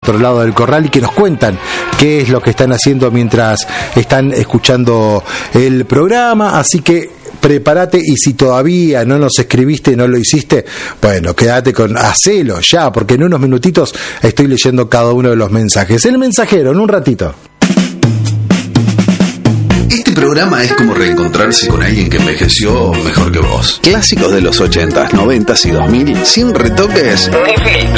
otro lado del corral y que nos cuentan qué es lo que están haciendo mientras están escuchando el programa. Así que prepárate, y si todavía no nos escribiste, no lo hiciste, bueno, quédate hacelo ya, porque en unos minutitos estoy leyendo cada uno de los mensajes. El mensajero, en un ratito. Este programa es como reencontrarse con alguien que envejeció mejor que vos. Clásicos de los 80s, 90s y 2000 sin retoques ni filtros.